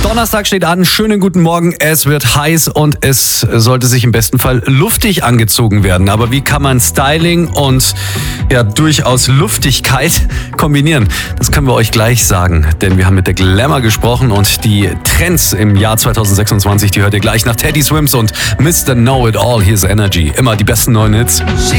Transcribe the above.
Donnerstag steht an, schönen guten Morgen, es wird heiß und es sollte sich im besten Fall luftig angezogen werden. Aber wie kann man Styling und ja durchaus Luftigkeit kombinieren? Das können wir euch gleich sagen, denn wir haben mit der Glamour gesprochen und die Trends im Jahr 2026, die hört ihr gleich nach Teddy Swims und Mr. Know It All. Here's Energy, immer die besten neuen Hits. She